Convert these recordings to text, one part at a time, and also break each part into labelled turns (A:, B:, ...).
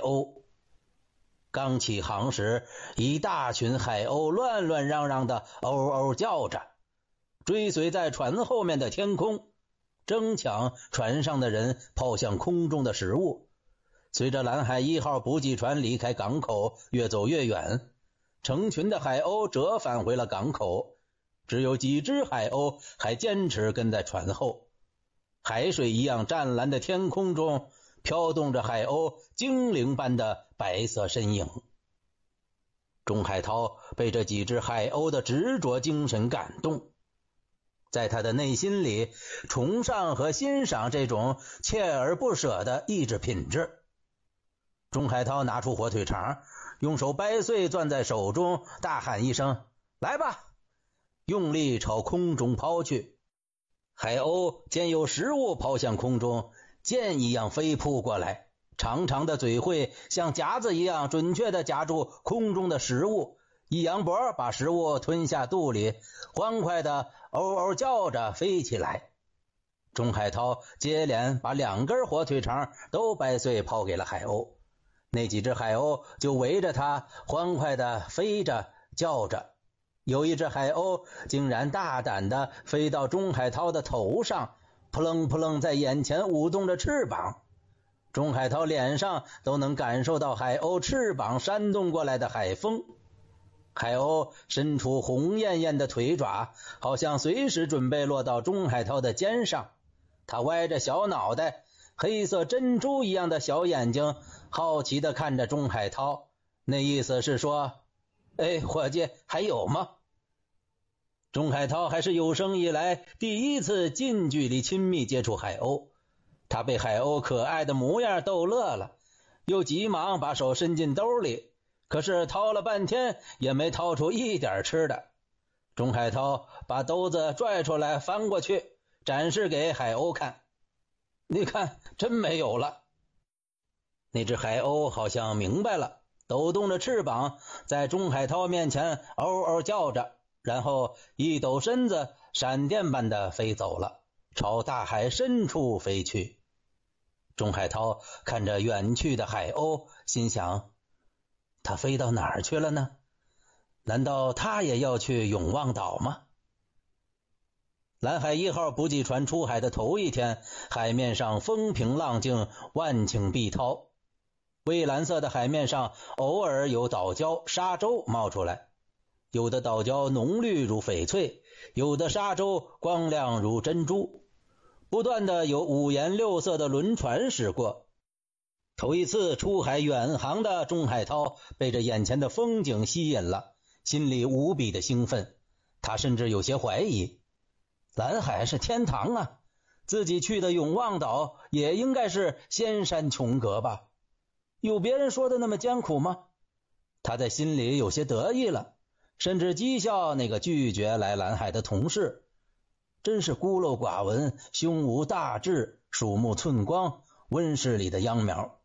A: 鸥。刚起航时，一大群海鸥乱乱嚷嚷的嗷嗷叫着，追随在船后面的天空，争抢船上的人抛向空中的食物。随着蓝海1号补给船离开港口，越走越远，成群的海鸥折返回了港口，只有几只海鸥还坚持跟在船后。海水一样湛蓝的天空中飘动着海鸥精灵般的白色身影。钟海涛被这几只海鸥的执着精神感动，在他的内心里崇尚和欣赏这种锲而不舍的意志品质。钟海涛拿出火腿肠，用手掰碎攥在手中，大喊一声：“来吧！”用力朝空中抛去。海鸥见有食物抛向空中，箭一样飞扑过来，长长的嘴喙像夹子一样准确地夹住空中的食物，一扬脖把食物吞下肚里，欢快地嗷嗷叫着飞起来。钟海涛接连把2根火腿肠都掰碎抛给了海鸥，那几只海鸥就围着它欢快地飞着叫着。有一只海鸥竟然大胆地飞到钟海涛的头上，扑棱扑棱在眼前舞动着翅膀。钟海涛脸上都能感受到海鸥翅膀扇动过来的海风。海鸥伸出红艳艳的腿爪，好像随时准备落到钟海涛的肩上。它歪着小脑袋，黑色珍珠一样的小眼睛好奇地看着钟海涛，那意思是说：“哎，伙计，还有吗？”钟海涛还是有生以来第一次近距离亲密接触海鸥，他被海鸥可爱的模样逗乐了，又急忙把手伸进兜里，可是掏了半天也没掏出一点吃的。钟海涛把兜子拽出来翻过去，展示给海鸥看：“你看，真没有了。”那只海鸥好像明白了，抖动着翅膀在钟海涛面前嗷嗷叫着，然后一抖身子，闪电般的飞走了，朝大海深处飞去。钟海涛看着远去的海鸥，心想：他飞到哪儿去了呢？难道他也要去永旺岛吗？蓝海1号补给船出海的头一天，海面上风平浪静，万顷碧涛。蔚蓝色的海面上偶尔有岛礁、沙洲冒出来，有的岛礁浓绿如翡翠，有的沙洲光亮如珍珠，不断的有五颜六色的轮船驶过。头一次出海远航的钟海涛被这眼前的风景吸引了，心里无比的兴奋。他甚至有些怀疑，蓝海是天堂啊，自己去的永旺岛也应该是仙山琼阁吧？有别人说的那么艰苦吗？他在心里有些得意了，甚至讥笑那个拒绝来蓝海的同事，真是孤陋寡闻，胸无大志，鼠目寸光，温室里的秧苗。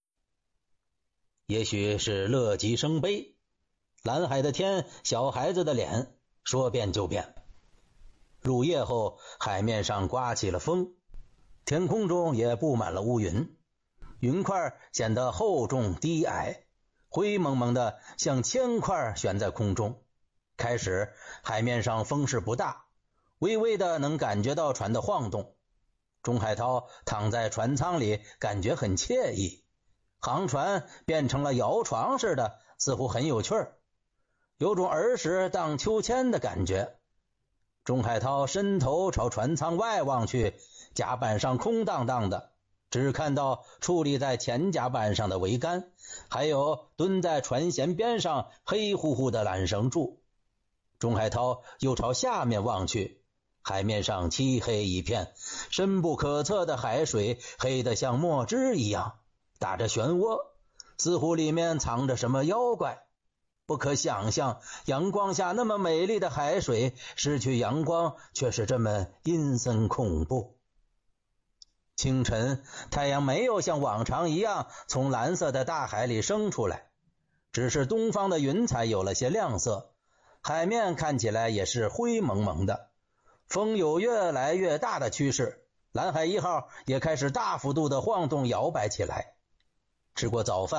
A: 也许是乐极生悲，蓝海的天，小孩子的脸，说变就变。入夜后，海面上刮起了风，天空中也布满了乌云，云块显得厚重低矮，灰蒙蒙的像铅块悬在空中。开始海面上风势不大，微微的能感觉到船的晃动。钟海涛躺在船舱里，感觉很惬意，航船变成了摇床似的，似乎很有趣儿，有种儿时荡秋千的感觉。钟海涛伸头朝船舱外望去，甲板上空荡荡的，只看到矗立在前甲板上的桅杆，还有蹲在船舷边上黑乎乎的缆绳柱。钟海涛又朝下面望去，海面上漆黑一片，深不可测的海水黑得像墨汁一样，打着漩涡，似乎里面藏着什么妖怪。不可想象，阳光下那么美丽的海水，失去阳光却是这么阴森恐怖。清晨，太阳没有像往常一样从蓝色的大海里升出来，只是东方的云彩有了些亮色，海面看起来也是灰蒙蒙的，风有越来越大的趋势，蓝海1号也开始大幅度的晃动摇摆起来。吃过早饭，